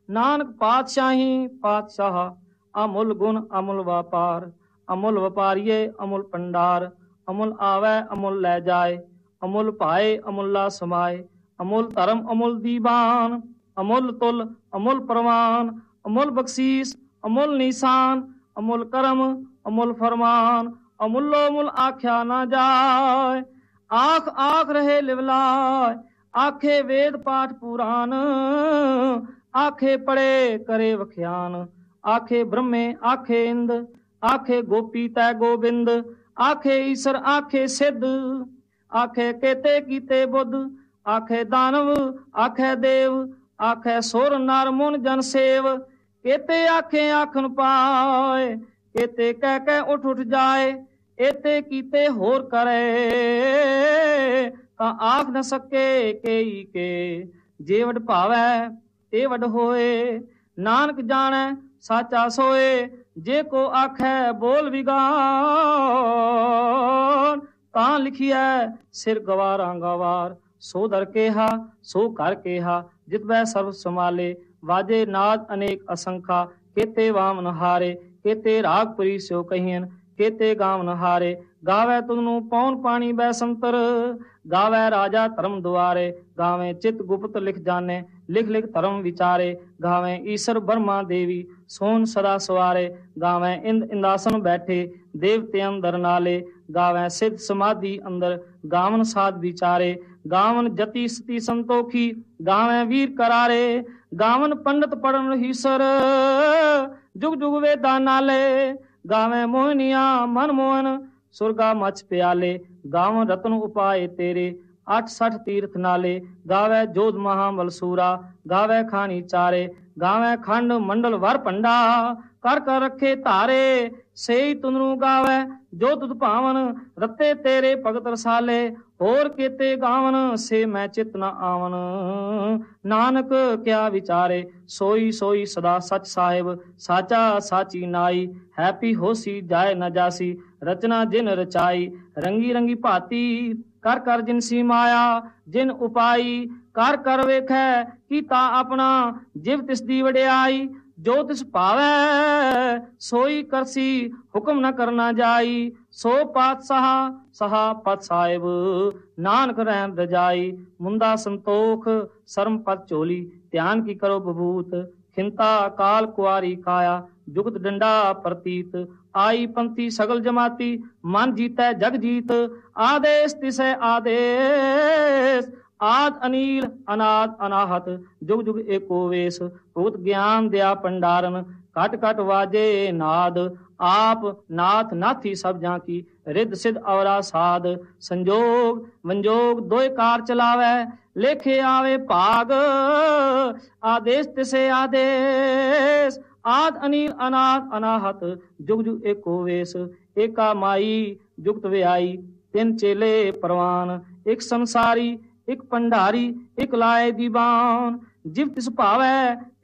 ਨਾਨਕ ਪਾਤਸ਼ਾਹੀ ਪਾਤਸ਼ਾਹ, ਅਮੁੱਲ ਗੁਣ ਅਮੁੱਲ ਵਪਾਰ, ਅਮੁੱਲ ਵਪਾਰੀਏ ਅਮੁੱਲ ਭੰਡਾਰ, ਅਮੁੱਲ ਆਵੈ ਅਮੁੱਲ ਲੈ ਜਾਏ, ਅਮੁੱਲ ਭਾਏ ਅਮੁੱਲਾ ਸਮਾਏ, ਅਮੁੱਲ ਧਰਮ ਅਮੁੱਲ ਦੀਵਾਨ, ਅਮੁੱਲ ਤੁਲ ਅਮੁੱਲ ਪ੍ਰਵਾਨ, ਅਮੁੱਲ ਬਖਸ਼ੀਸ ਅਮੁੱਲ ਨੀਸਾਨ, ਅਮੁੱਲ ਕਰਮ ਅਮੁੱਲ ਫਰਮਾਨ, ਅਮੁੱਲੋ ਮੁੱਲ ਆਖਿਆ ਨਾ ਜਾਏ। ਆਖ ਆਖ ਰਹੇ ਲਿਵਲਾਏ, ਆਖੇ ਵੇਦ ਪਾਠ ਪੁਰਾਨ, ਆਖੇ ਪੜੇ ਕਰੇ ਵਖਿਆਨ, ਆਖੇ ਬ੍ਰਹਮੇ ਆਖੇ ਇੰਦ, ਆਖੇ ਗੋਪੀ ਤੈ ਗੋਬਿੰਦ, ਆਖੇ ਈਸਰ ਆਖੇ ਸਿੱਧ, ਆਖੇ ਕੇਤੇ ਕੀਤੇ ਬੁੱਧ, ਆਖੇ ਦਾਨਵ ਆਖੇ ਦੇਵ, ਆਖੇ ਸੁਰ ਨਰ ਮੁਨ ਜਨ ਸੇਵ, ਕੇਤੇ ਆਖੇ ਆਖਣ ਪਾਏ, ਕੇਤੇ ਕਹਿ ਕਹਿ ਉੱਠ ਉੱਠ ਜਾਏ, ਏਤੇ ਕੀਤੇ ਹੋਰ ਕਰੇ ਤਾਂ ਆਖ न ਸਕੇ ਕੇਈ ਕੇ, ਜੇ ਵਡ ਭਾਵੈ ਤੇ ਵਡ ਹੋਏ, ਨਾਨਕ ਜਾਣੈ ਸਾਚਾ ਸੋਏ, ਜੇ ਕੋ ਆਖੈ ਬੋਲ ਵਿਗਾਨ, ਤਾਂ ਲਿਖੀਐ ਸਿਰ ਗਵਾਰਾਂ ਗਵਾਰ, ਸੋ ਦਰ ਕੇਹਾ ਸੋ ਕਰ ਕੇਹਾ, ਜਿਤ ਬੈ ਸਰਬ ਸਮਾਲੇ, ਵਾਜੇ ਨਾਦ ਅਨੇਕ ਅਸੰਖਾ, केते वामन हारे, केते राग पुरी स्यो कहियन, केते गावन हारे, गावे तुदनु पौन पानी बैसंतर, गावे राजा धर्म दुआरे, गावे चित गुप्त लिख जाने, लिख लिख धर्म विचारे, गावे ईश्वर ब्रह्मा देवी सोन सदा सवारे, गावे इंद इंदासन बैठे देवते अंदर नाले, गावे सिद्ध समाधि अंदर गावन साध विचारे, गावन जति सती संतोखी, गावे वीर करारे, गावन पंडित पढ़न हीसर, जुग जुग वेदा नाले, गावे मोहनिया मन मोहन सुरगा मच प्याले, गावन रतन उपाय तेरे 860 तीर्थ नाले, गावे जोध महाबल सूरा, गावे खानी चारे, गावे खंड मंडल वर पंडा, कर कर रखे तारे, सेई तुनरू गावे जो तुद भावन, रते तेरे भगत रसाले, होर केते गावन से मैं चित न आवन, नानक क्या विचारे, सोई सोई सदा सच साहिब, साचा साची नाई, हैपी होसी जाए न जासी, रचना जिन रचाई, रंगी रंगी भाती कर कर जिनसी माया, जिन उपाई कर कर वेखै कीता अपना, जिव तिस दी वडियाई, जो तिस भावै सोई करसी, हुक्म न करना जाई, सो पातशाह सहा पत साहिब, नानक रहम रजाई, मुंदा संतोख शर्म पत चोली, ध्यान की करो बबूत, खिंता काल कुआरी काया, जुगत डंडा प्रतीत, आई पंथी सगल जमाती, मन जीतै जग जीत, आदेश तिसै आदेश, आद अनील अनाद अनाहत, जुग जुग एको वेश, भूत ज्ञान दया पंडारन, कट कट वाजे नाद, आप नाथ नाथी सब झांकी, रिद सिद्ध अवरा साध, संजोग वंजोग दोय कार चलावे, लेखे आवे भाग, आदेश तिसे आदेश, आद अनील अनाद अनाहत, जुग जुग एको वेश, एका माई जुगत व्याई, तिन चेले परवान, एक संसारी एक पंडारी, एक लाए दीवान, जिव तिस भावै